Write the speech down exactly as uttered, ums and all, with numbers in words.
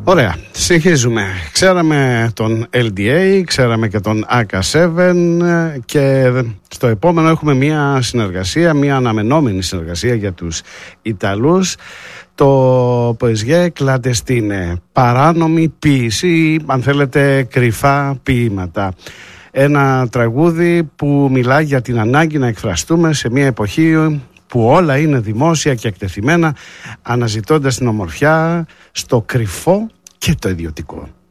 Ωραία, συνεχίζουμε. Ξέραμε τον ελ ντι έι, ξέραμε και τον άκα επτά και στο επόμενο έχουμε μια συνεργασία, μια αναμενόμενη συνεργασία για τους Ιταλούς. Το Poesie Clandestine, παράνομη ποίηση, αν θέλετε κρυφά ποίηματα. Ένα τραγούδι που μιλά για την ανάγκη να εκφραστούμε σε μια εποχή που όλα είναι δημόσια και εκτεθειμένα, αναζητώντας την ομορφιά στο κρυφό και το ιδιωτικό.